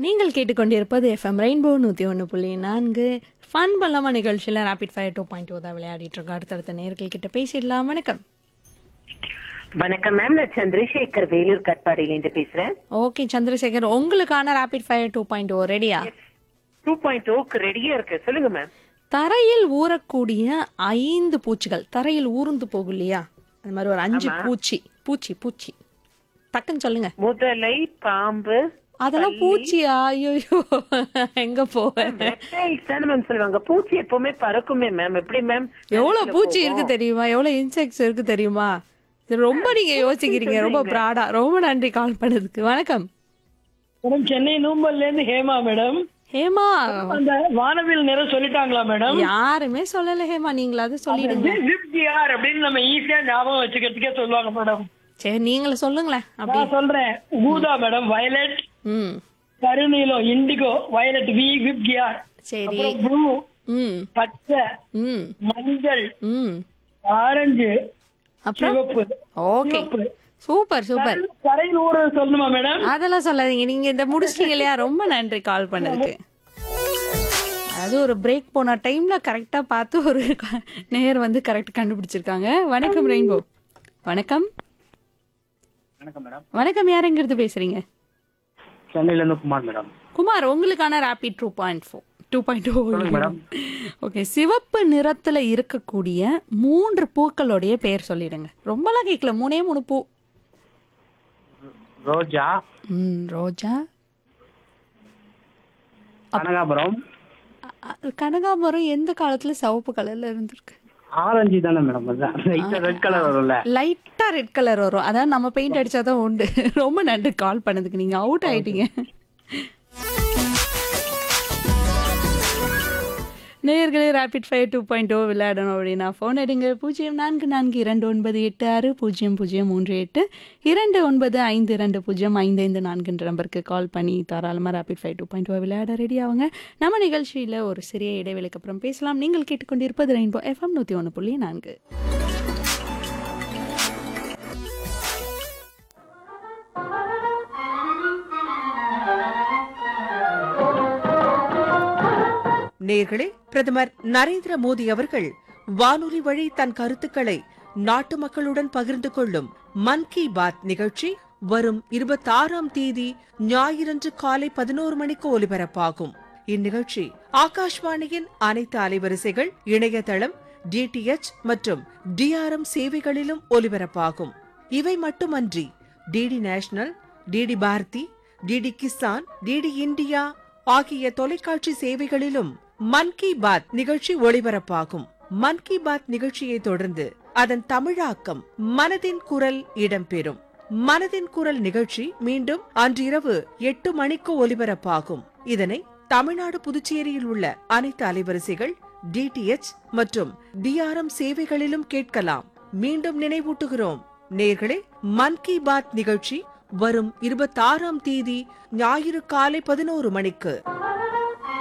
நீங்கள் கேட்டுக்கொண்டிருப்பது FM rainbow 101.4 fun பண்ணலாமா நிகழ்ச்சியில் ரேபிட் ஃபயர் 2.0 தான் விளையாடிட்டு இருக்கோம். அடுத்தடுத்த நேர்கள் கிட்ட பேசிடலாம். வணக்கம். வணக்கம் மேம், நான் சந்திரசேகர் வேலூர் கட்பாடியிலிருந்து பேசுறேன். ஓகே சந்திரசேகர், உங்களுக்கான ரேபிட் ஃபயர் 2.0 ரெடியா? 2.0க்கு ரெடியா இருக்கு, சொல்லுங்க மேம். தரையில் ஊறக்கூடிய 5 பூச்சிகள். தரையில் ஊர்ந்து போகும் இல்லையா, அந்த மாதிரி ஒரு 5 பூச்சி பூச்சி பூச்சி டக்குன்னு சொல்லுங்க. முதலை, பாம்பு. அதெல்லாம் பூச்சியா? ஐயோ எங்க போவேன். மேம் சொல்லுவாங்க பூச்சி எப்பவுமே பறக்குமே மேம். எப்படி மேம்? எவ்வளவு பூச்சி இருக்கு தெரியுமா? எவ்வளவு இன்செக்ட்ஸ் இருக்கு தெரியுமா? இது ரொம்ப நீங்க யோசிக்கிறீங்க. ரொம்ப ப்ராடா. ரொம்ப நன்றி கால் பண்ணதுக்கு. வணக்கம் மேடம். சென்னை நூம்பல்ல இருந்து ஹேமா மேடம். ஹேமா, அந்த வானவில் நிறம் சொல்லிட்டாங்களா மேடம்? யாருமே சொல்லல ஹேமா, நீங்களாவது சொல்லிடுங்க. விப்ஜிஆர் அப்படின்னு நம்ம ஈஸியா ஞாபகம் வச்சுக்கிறதுக்கே சொல்லுவாங்க மேடம். சரி நீங்களே சொல்லுங்களேன். அப்படி நான் சொல்றேன். ஊதா மேடம், வயலட், ம் கருநீலம், இண்டிகோ, வயலட் விப்ஜிஆர். சரி. ப்ளூ, ம் பச்சை, ம் மஞ்சள், ம் ஆரஞ்சு, அப்புறம் சிவப்பு. Okay super super. கரையில் ஊற சொல்லணுமா மேடம்? அதெல்லாம் சொல்லாதீங்க, நீங்க இந்த முடிச்சிட்டீங்க இல்லையா? ரொம்ப நன்றி கால் பண்ணதுக்கு. அது ஒரு பிரேக் போன டைம்ல கரெக்டா பார்த்து ஒரு நேர் வந்து கரெக்ட் கண்டுபிடிச்சிருக்காங்க. வணக்கம் ரெயின்போ. வணக்கம். வணக்கம் மேடம். வணக்கம், யார் எங்கிருந்து பேசுறீங்க? சென்னையில இருந்து குமார் மேடம். குமார், உங்களுக்கான ரேபிட் 2.0 மேடம். ஓகே, சிவப்பு நிறத்துல இருக்கக்கூடிய 3 பூக்களுடைய பெயர் சொல்லிடுங்க. ரொம்பலாம் கேட்கல, 3 பூ. ரோஜா, ரோஜா, கனகாபுரம். கனகாபுரம் எந்த காலத்துல சிவப்பு கலர்ல இருந்திருக்கு? ஆரஞ்சு தானே மேடம்? ரெட் கலர் வரும்ல. லைட்டா ரெட் கலர் வரும். அதான் நம்ம பெயிண்ட் அடிச்சாதான் உண்டு. ரொம்ப நன்றி கால் பண்ணதுக்கு. நீங்க அவுட் ஆயிட்டீங்க. நேயர்களே, ரேபிட் ஃபயர் 2.0 விளையாடணும் அப்படின்னா ஃபோன் எடுங்க. 044428600038 29522055 நம்பருக்கு கால் பண்ணி தாராளமாக ரேபிட் ஃபயர் 2.0 விளையாட ரெடி ஆகுங்க. நம்ம நிகழ்ச்சியில் ஒரு சிறிய இடைவெளிக்கு அப்புறம் பேசலாம். நீங்கள் கேட்டுக்கொண்டிருப்பது ரெயின்போ எஃப்எம் 101.4. நேர்களே, பிரதமர் நரேந்திர மோடி அவர்கள் வானொலி வழி தன் கருத்துக்களை நாட்டு மக்களுடன் பகிர்ந்து கொள்ளும் மன் கி பாத் நிகழ்ச்சி வரும் 26ஆம் தேதி ஞாயிறன்று காலை 11 மணிக்கு ஒலிபரப்பாகும். இந்நிகழ்ச்சி ஆகாஷ்வாணியின் அனைத்து அலைவரிசைகள், இணையதளம், டிடிஎச் மற்றும் டிஆர்எம் சேவைகளிலும் ஒலிபரப்பாகும். இவை மட்டுமன்றி DD national, DD Bharathi, DD Kisan, DD India ஆகிய தொலைக்காட்சி சேவைகளிலும் மன் கி பாத் நிகழ்ச்சி ஒளிபரப்பாகும். மன் கி பாத் நிகழ்ச்சியை தொடர்ந்து அதன் தமிழாக்கம் மனதின் குரல் இடம்பெறும். மனதின் குரல் நிகழ்ச்சி மீண்டும் அன்றிரவு 8 மணிக்கு ஒலிபரப்பாகும். இதனை தமிழ்நாடு, புதுச்சேரியில் உள்ள அனைத்து அலைவரிசைகள், டிடிஎச் மற்றும் டிஆர்எம் சேவைகளிலும் கேட்கலாம். மீண்டும் நினைவூட்டுகிறோம் நேர்களே, மன் கி பாத் நிகழ்ச்சி வரும் 26ஆம் தேதி ஞாயிறு காலை 11 மணிக்கு.